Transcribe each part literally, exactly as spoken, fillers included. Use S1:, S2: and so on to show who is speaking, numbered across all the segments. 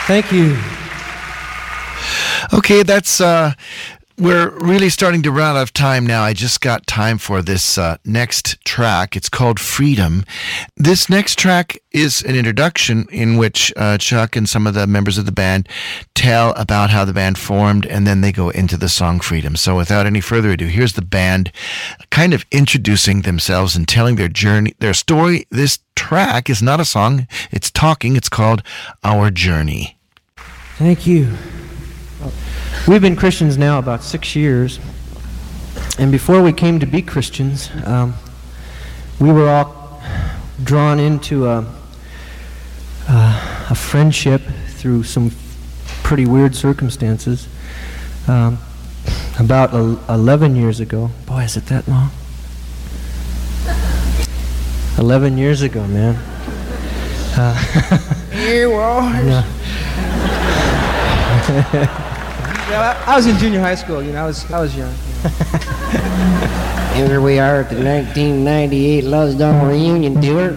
S1: Thank you.
S2: Okay, that's, uh, we're really starting to run out of time now. I just got time for this uh, next track. It's called Freedom. This next track is an introduction in which uh, Chuck and some of the members of the band tell about how the band formed, and then they go into the song Freedom. So without any further ado, here's the band kind of introducing themselves and telling their journey, their story. This track is not a song, it's talking. It's called Our Journey.
S1: Thank you. We've been Christians now about six years, and before we came to be Christians, um, we were all drawn into a, uh, a friendship through some pretty weird circumstances. Um, about eleven years ago, boy, is it that long? eleven years ago, man. Uh,
S3: you are.
S1: No.
S3: Yeah, I was in junior high school, you know, I was I was young.
S4: You know. Here we are at the nineteen ninety-eight Love's Dome reunion tour.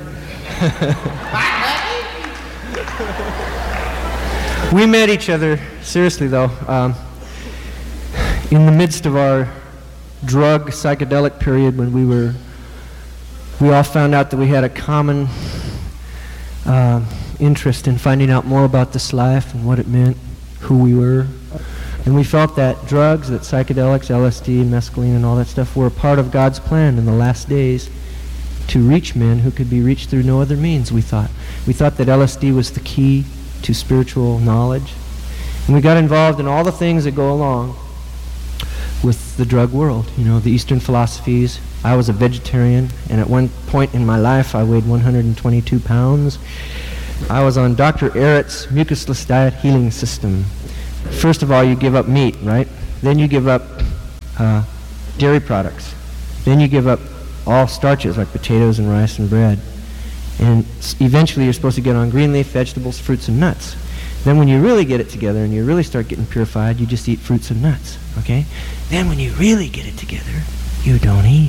S1: We met each other, seriously though, um, in the midst of our drug psychedelic period when we were, we all found out that we had a common uh, interest in finding out more about this life and what it meant, who we were. And we felt that drugs, that psychedelics, L S D, mescaline, and all that stuff were a part of God's plan in the last days to reach men who could be reached through no other means, we thought. We thought that L S D was the key to spiritual knowledge. And we got involved in all the things that go along with the drug world, you know, the Eastern philosophies. I was a vegetarian, and at one point in my life I weighed one hundred twenty-two pounds. I was on Doctor Ehret's mucusless diet healing system. First of all, you give up meat, right? Then you give up uh, dairy products. Then you give up all starches like potatoes and rice and bread. And s- eventually you're supposed to get on green leaf vegetables, fruits, and nuts. Then when you really get it together and you really start getting purified, you just eat fruits and nuts, okay? Then when you really get it together, you don't eat.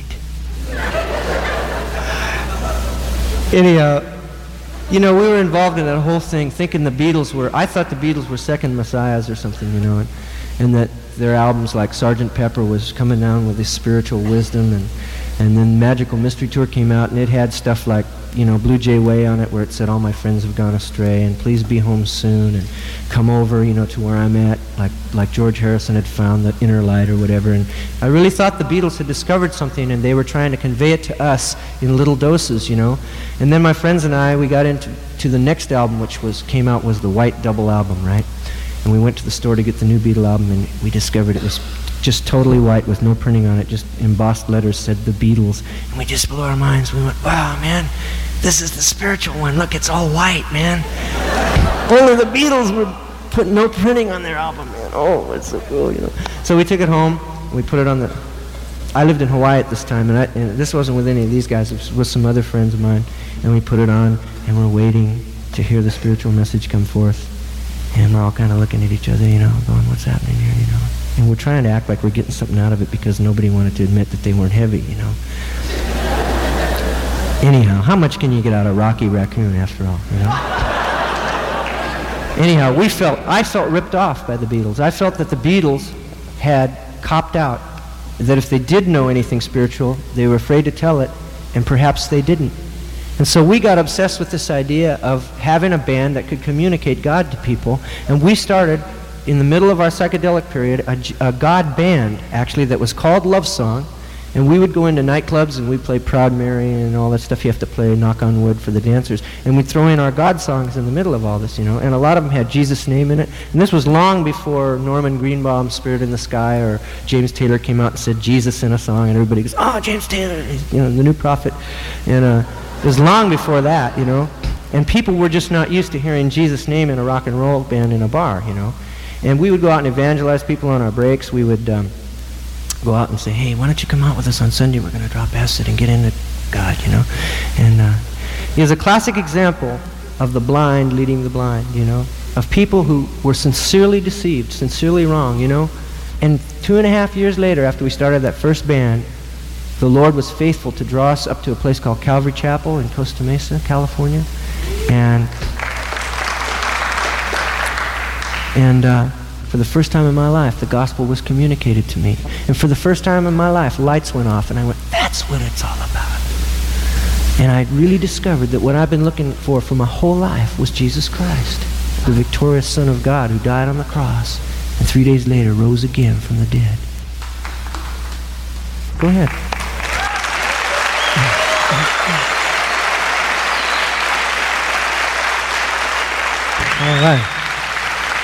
S1: Anyhow, you know, we were involved in that whole thing, thinking the Beatles were, I thought the Beatles were second messiahs or something, you know, and, and that their albums like Sergeant Pepper was coming down with this spiritual wisdom, and, and then Magical Mystery Tour came out, and it had stuff like, you know, Blue Jay Way on it, where it said, all my friends have gone astray, and please be home soon, and come over, you know, to where I'm at, like like George Harrison had found the inner light or whatever. And I really thought the Beatles had discovered something, and they were trying to convey it to us in little doses, you know. And then my friends and I, we got into to the next album, which was came out, was the White Double album, right? And we went to the store to get the new Beatle album, and we discovered it was just totally white with no printing on it, just embossed letters said the Beatles. And we just blew our minds. We went, wow, man, this is the spiritual one. Look, it's all white, man. Only the Beatles were put no printing on their album, man. Oh, it's so cool, you know. So we took it home, we put it on the, I lived in Hawaii at this time, and, I, and this wasn't with any of these guys, it was with some other friends of mine, and we put it on, and we're waiting to hear the spiritual message come forth, and we're all kind of looking at each other, you know, going, what's happening here, you know. And we're trying to act like we're getting something out of it because nobody wanted to admit that they weren't heavy, you know. Anyhow, how much can you get out of Rocky Raccoon after all, you know? Anyhow, we felt, I felt ripped off by the Beatles. I felt that the Beatles had copped out, that if they did know anything spiritual, they were afraid to tell it, and perhaps they didn't. And so we got obsessed with this idea of having a band that could communicate God to people, and we started, in the middle of our psychedelic period, a, a God band, actually, that was called Love Song. And we would go into nightclubs and we'd play Proud Mary and all that stuff you have to play, Knock on Wood for the dancers. And we'd throw in our God songs in the middle of all this, you know. And a lot of them had Jesus' name in it. And this was long before Norman Greenbaum's Spirit in the Sky or James Taylor came out and said Jesus in a song. And everybody goes, oh, James Taylor, he's, you know, the new prophet. And uh, it was long before that, you know. And people were just not used to hearing Jesus' name in a rock and roll band in a bar, you know. And we would go out and evangelize people on our breaks. We would um, go out and say, hey, why don't you come out with us on Sunday? We're going to drop acid and get into God, you know. And uh, he is a classic example of the blind leading the blind, you know, of people who were sincerely deceived, sincerely wrong, you know. And two and a half years later, after we started that first band, the Lord was faithful to draw us up to a place called Calvary Chapel in Costa Mesa, California. And And uh, for the first time in my life, the gospel was communicated to me. And for the first time in my life, lights went off, and I went, that's what it's all about. And I really discovered that what I've been looking for for my whole life was Jesus Christ, the victorious Son of God who died on the cross and three days later rose again from the dead. Go ahead.
S3: All right.